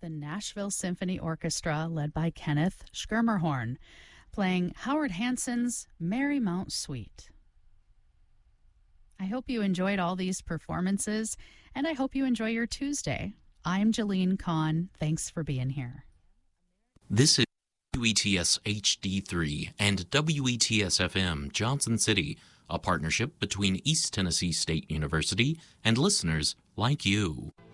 the Nashville Symphony Orchestra, led by Kenneth Schermerhorn, playing Howard Hanson's Marymount Suite. I hope you enjoyed all these performances, and I hope you enjoy your Tuesday. I'm Jalene Kahn. Thanks for being here. This is WETS HD3 and WETS FM Johnson City, a partnership between East Tennessee State University and listeners like you.